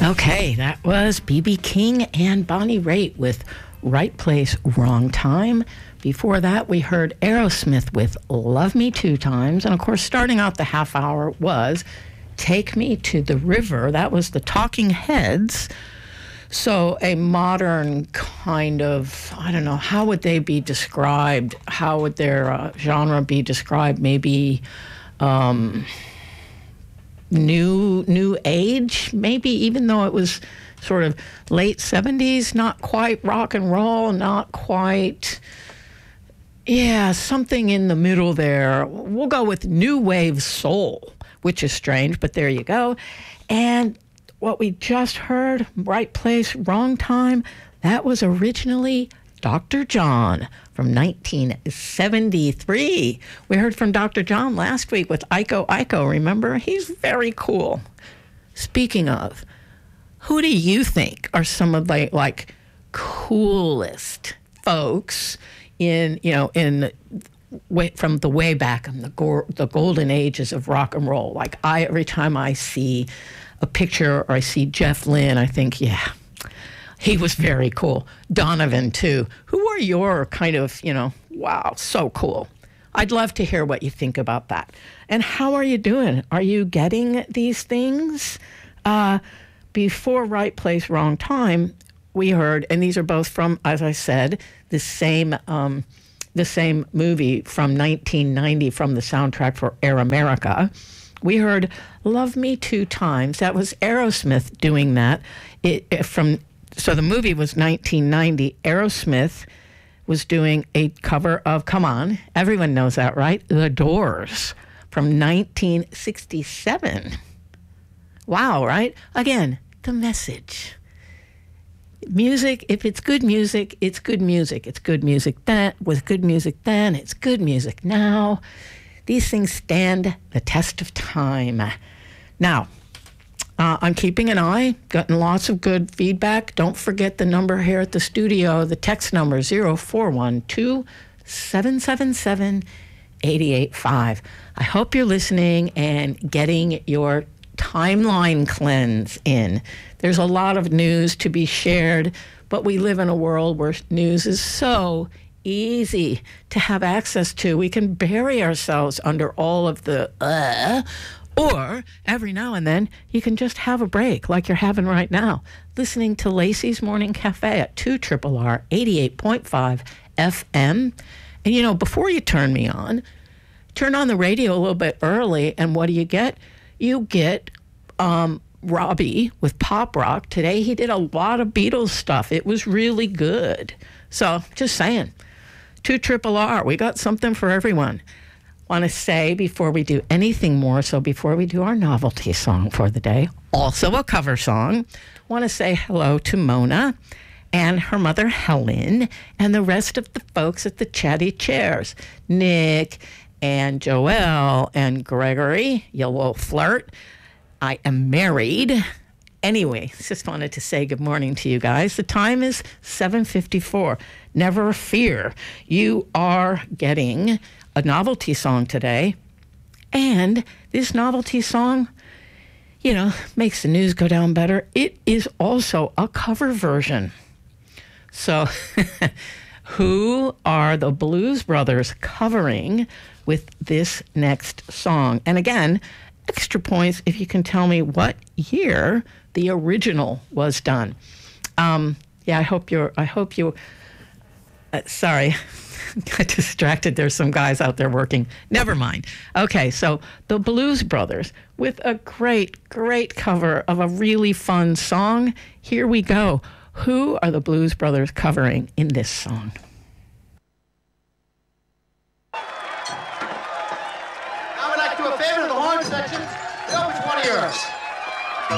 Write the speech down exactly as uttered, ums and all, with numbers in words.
Okay, that was B B King and Bonnie Raitt with Right Place, Wrong Time. Before that, we heard Aerosmith with Love Me Two Times. And of course, starting out the half hour was Take Me to the River. That was the Talking Heads. So a modern kind of, I don't know, how would they be described? How would their uh, genre be described? Maybe um, new new age, maybe, even though it was sort of late seventies, not quite rock and roll, not quite, yeah, something in the middle there. We'll go with new wave soul, which is strange, but there you go. And what we just heard, Right Place, Wrong Time, that was originally Doctor John from nineteen seventy-three. We heard from Doctor John last week with Iko Iko, remember? He's very cool. Speaking of, who do you think are some of the, like, coolest folks in, you know, in way, from the way back in the, go- the golden ages of rock and roll? Like, I every time I see a picture or I see Jeff Lynne, I think, yeah, he was very cool. Donovan, too. Who are your kind of, you know, wow, so cool. I'd love to hear what you think about that. And how are you doing? Are you getting these things? Uh, before Right Place, Wrong Time, we heard, and these are both from, as I said, the same um, the same movie from nineteen ninety from the soundtrack for Air America. We heard Love Me Two Times. That was Aerosmith doing that. It, it from so the movie was nineteen ninety. Aerosmith was doing a cover of, come on, everyone knows that, right? The Doors from nineteen sixty-seven. Wow, right? Again, the message. Music, if it's good music, it's good music. It's good music then, with good music then, it's good music now. These things stand the test of time. Now, uh, I'm keeping an eye, gotten lots of good feedback. Don't forget the number here at the studio, the text number zero four one two, seven seven seven, eight eight five. I hope you're listening and getting your timeline cleanse in. There's a lot of news to be shared, but we live in a world where news is so easy to have access to. We can bury ourselves under all of the uh, or every now and then you can just have a break like you're having right now, listening to Lacey's Morning Cafe at two R R R eighty-eight point five F M. And you know, before you turn me on, turn on the radio a little bit early, and what do you get? You get um, Robbie with Pop Rock. Today he did a lot of Beatles stuff. It was really good. So just saying. two R R R, we got something for everyone. Want to say before we do anything more, so before we do our novelty song for the day, also a cover song, want to say hello to Mona and her mother Helen and the rest of the folks at the Chatty Chairs. Nick and Joelle and Gregory, you little flirt. I am married. Anyway, just wanted to say good morning to you guys. The time is seven fifty-four. Never fear. You are getting a novelty song today. And this novelty song, you know, makes the news go down better. It is also a cover version. So who are the Blues Brothers covering with this next song? And again, extra points if you can tell me what year the original was done. Um, yeah, I hope you're, I hope you, uh, sorry, got distracted. There's some guys out there working. Never mind. Okay, so the Blues Brothers with a great, great cover of a really fun song. Here we go. Who are the Blues Brothers covering in this song? I would like to do a favor to the horn section. Go, which one of yours?